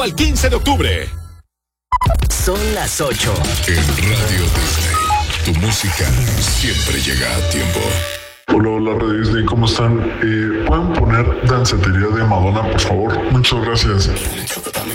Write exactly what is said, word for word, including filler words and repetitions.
al quince de octubre. Son las ocho. En Radio Disney, tu música siempre llega a tiempo. Hola, hola, Radio Disney, ¿cómo están? Eh, ¿Pueden poner Dancetería de Madonna, por favor? Muchas gracias.